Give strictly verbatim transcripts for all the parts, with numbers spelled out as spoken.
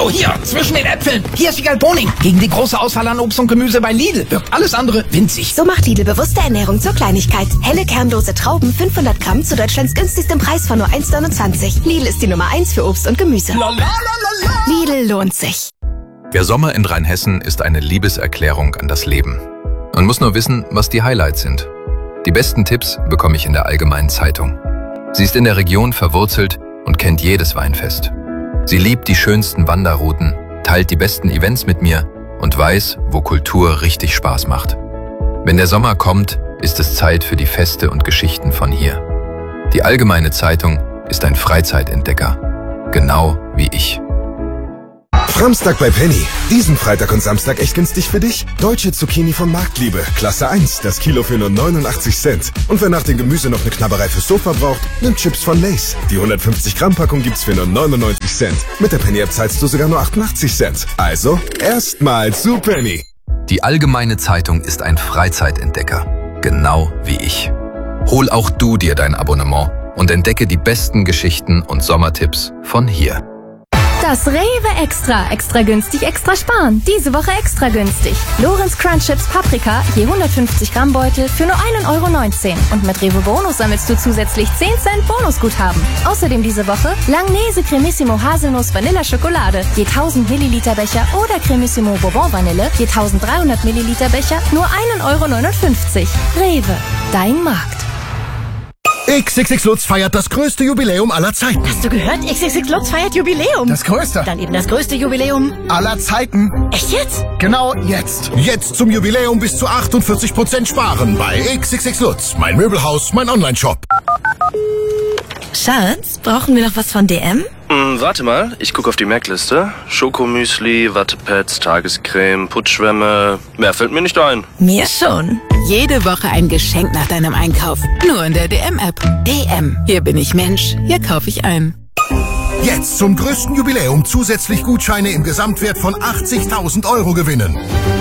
Hallo, hier, zwischen den Äpfeln. Hier ist Wiegald Boning. Gegen die große Auswahl an Obst und Gemüse bei Lidl wirkt alles andere winzig. So macht Lidl bewusste Ernährung zur Kleinigkeit. Helle kernlose Trauben, fünfhundert Gramm zu Deutschlands günstigstem Preis von nur eins neunundzwanzig. Lidl ist die Nummer eins für Obst und Gemüse. Lidl lohnt sich. Der Sommer in Rheinhessen ist eine Liebeserklärung an das Leben. Man muss nur wissen, was die Highlights sind. Die besten Tipps bekomme ich in der Allgemeinen Zeitung. Sie ist in der Region verwurzelt und kennt jedes Weinfest. Sie liebt die schönsten Wanderrouten, teilt die besten Events mit mir und weiß, wo Kultur richtig Spaß macht. Wenn der Sommer kommt, ist es Zeit für die Feste und Geschichten von hier. Die Allgemeine Zeitung ist ein Freizeitentdecker, genau wie ich. Samstag bei Penny. Diesen Freitag und Samstag echt günstig für dich. Deutsche Zucchini von Marktliebe. Klasse eins. Das Kilo für nur neunundachtzig Cent. Und wer nach dem Gemüse noch eine Knabberei fürs Sofa braucht, nimmt Chips von Lay's. Die hundertfünfzig Gramm Packung gibt's für nur neunundneunzig Cent. Mit der Penny-App zahlst du sogar nur achtundachtzig Cent. Also, erstmal zu Penny. Die Allgemeine Zeitung ist ein Freizeitentdecker, genau wie ich. Hol auch du dir dein Abonnement und entdecke die besten Geschichten und Sommertipps von hier. Das Rewe Extra. Extra günstig, extra sparen. Diese Woche extra günstig. Lorenz Crunch Chips Paprika, je hundertfünfzig Gramm Beutel für nur ein Euro neunzehn. Und mit Rewe Bonus sammelst du zusätzlich zehn Cent Bonusguthaben. Außerdem diese Woche Langnese Cremissimo Haselnuss Vanilla Schokolade, je tausend Milliliter Becher oder Cremissimo Bourbon Vanille, je dreizehnhundert Milliliter Becher, nur ein Euro neunundfünfzig. Rewe, dein Markt. X X X Lutz feiert das größte Jubiläum aller Zeiten. Hast du gehört? X X X Lutz feiert Jubiläum. Das größte. Dann eben das größte Jubiläum aller Zeiten. Echt jetzt? Genau jetzt. Jetzt zum Jubiläum bis zu achtundvierzig Prozent sparen bei X X X Lutz. Mein Möbelhaus, mein Online-Shop. Schatz, brauchen wir noch was von D M? Hm, warte mal, ich gucke auf die Merkliste. Schokomüsli, Wattepads, Tagescreme, Putzschwämme. Mehr fällt mir nicht ein. Mir schon. Jede Woche ein Geschenk nach deinem Einkauf. Nur in der D M-App. D M. Hier bin ich Mensch. Hier kaufe ich ein. Jetzt zum größten Jubiläum zusätzlich Gutscheine im Gesamtwert von achtzigtausend Euro gewinnen.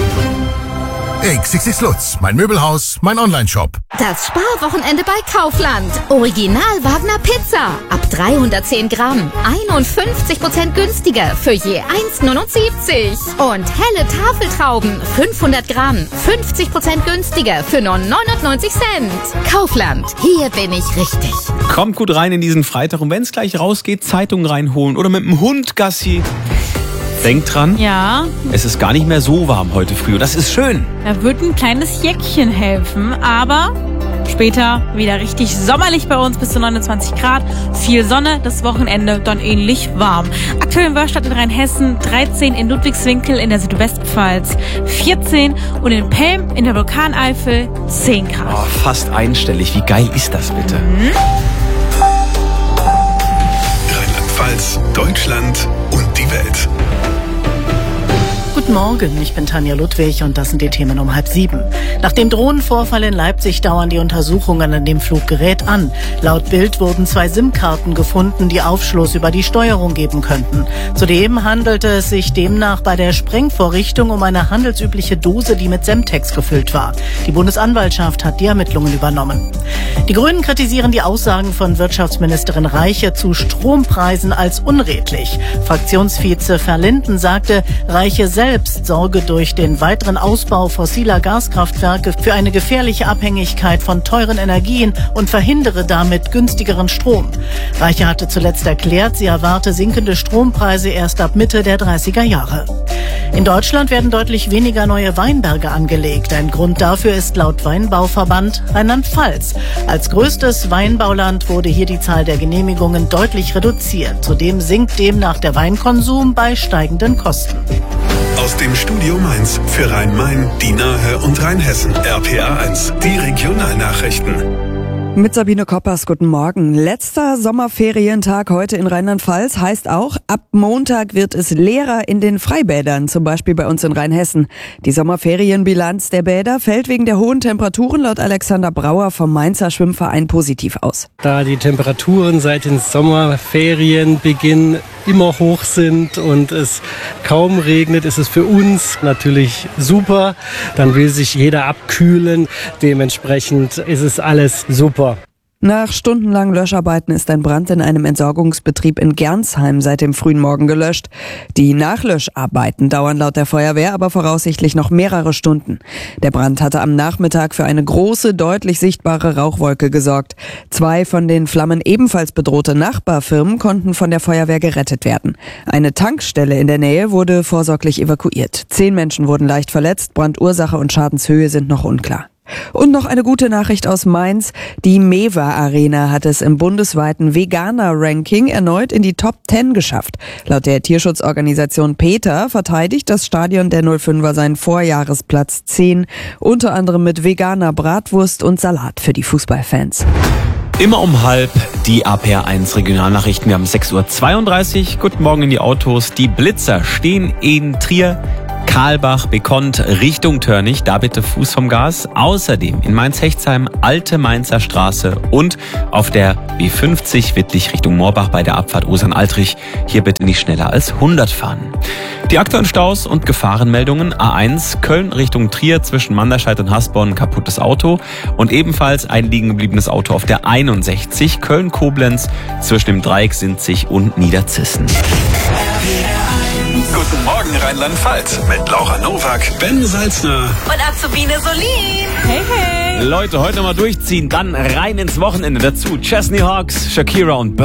X X X Lutz, mein Möbelhaus, mein Online-Shop. Das Sparwochenende bei Kaufland. Original Wagner Pizza. Ab dreihundertzehn Gramm. einundfünfzig Prozent günstiger für je eins neunundsiebzig. Und helle Tafeltrauben. fünfhundert Gramm. fünfzig Prozent günstiger für nur neunundneunzig Cent. Kaufland. Hier bin ich richtig. Kommt gut rein in diesen Freitag. Und wenn es gleich rausgeht, Zeitung reinholen oder mit dem Hund Gassi. Denkt dran, ja. Es ist gar nicht mehr so warm heute früh. Das ist schön. Da wird ein kleines Jäckchen helfen, aber später wieder richtig sommerlich bei uns bis zu neunundzwanzig Grad. Viel Sonne, das Wochenende dann ähnlich warm. Aktuell in Wörstadt in Rheinhessen dreizehn, in Ludwigswinkel in der Südwestpfalz vierzehn und in Pelm in der Vulkaneifel zehn Grad. Oh, fast einstellig. Wie geil ist das bitte? Mhm. Rheinland-Pfalz, Deutschland und die Welt. Guten Morgen, ich bin Tanja Ludwig und das sind die Themen um halb sieben. Nach dem Drohnenvorfall in Leipzig dauern die Untersuchungen an dem Fluggerät an. Laut Bild wurden zwei SIM-Karten gefunden, die Aufschluss über die Steuerung geben könnten. Zudem handelte es sich demnach bei der Sprengvorrichtung um eine handelsübliche Dose, die mit Semtex gefüllt war. Die Bundesanwaltschaft hat die Ermittlungen übernommen. Die Grünen kritisieren die Aussagen von Wirtschaftsministerin Reiche zu Strompreisen als unredlich. Fraktionsvize Verlinden sagte, Reiche selbst sorge durch den weiteren Ausbau fossiler Gaskraftwerke für eine gefährliche Abhängigkeit von teuren Energien und verhindere damit günstigeren Strom. Reiche hatte zuletzt erklärt, sie erwarte sinkende Strompreise erst ab Mitte der dreißiger Jahre. In Deutschland werden deutlich weniger neue Weinberge angelegt. Ein Grund dafür ist laut Weinbauverband Rheinland-Pfalz. Als größtes Weinbauland wurde hier die Zahl der Genehmigungen deutlich reduziert. Zudem sinkt demnach der Weinkonsum bei steigenden Kosten. Aus dem Studio Mainz für Rhein-Main, die Nahe und Rheinhessen. R P A eins, die Regionalnachrichten. Mit Sabine Koppers, guten Morgen. Letzter Sommerferientag heute in Rheinland-Pfalz heißt auch, ab Montag wird es leerer in den Freibädern, zum Beispiel bei uns in Rheinhessen. Die Sommerferienbilanz der Bäder fällt wegen der hohen Temperaturen laut Alexander Brauer vom Mainzer Schwimmverein positiv aus. Da die Temperaturen seit den Sommerferienbeginn immer hoch sind und es kaum regnet, ist es für uns natürlich super. Dann will sich jeder abkühlen. Dementsprechend ist es alles super. Nach stundenlangen Löscharbeiten ist ein Brand in einem Entsorgungsbetrieb in Gernsheim seit dem frühen Morgen gelöscht. Die Nachlöscharbeiten dauern laut der Feuerwehr aber voraussichtlich noch mehrere Stunden. Der Brand hatte am Nachmittag für eine große, deutlich sichtbare Rauchwolke gesorgt. Zwei von den Flammen ebenfalls bedrohte Nachbarfirmen konnten von der Feuerwehr gerettet werden. Eine Tankstelle in der Nähe wurde vorsorglich evakuiert. Zehn Menschen wurden leicht verletzt, Brandursache und Schadenshöhe sind noch unklar. Und noch eine gute Nachricht aus Mainz. Die Mewa Arena hat es im bundesweiten Veganer-Ranking erneut in die Top zehn geschafft. Laut der Tierschutzorganisation PETA verteidigt das Stadion der null fünfer seinen Vorjahresplatz zehn, unter anderem mit veganer Bratwurst und Salat für die Fußballfans. Immer um halb die A P R eins Regionalnachrichten. Wir haben sechs Uhr zweiunddreißig. Guten Morgen in die Autos. Die Blitzer stehen in Trier, Karlbach, Bekont, Richtung Törnich, da bitte Fuß vom Gas. Außerdem in Mainz-Hechtsheim, Alte Mainzer Straße und auf der B fünfzig Wittlich Richtung Moorbach bei der Abfahrt Osern-Altrich. Hier bitte nicht schneller als hundert fahren. Die aktuellen Staus und Gefahrenmeldungen: A eins Köln Richtung Trier zwischen Manderscheid und Hasborn, kaputtes Auto und ebenfalls ein liegen gebliebenes Auto auf der einundsechzig Köln-Koblenz zwischen dem Dreieck Sinzig und Niederzissen. Guten Morgen Rheinland-Pfalz mit Laura Nowak, Ben Salzner und Azubine Solin. Hey, hey. Leute, heute mal durchziehen, dann rein ins Wochenende. Dazu Chesney Hawks, Shakira und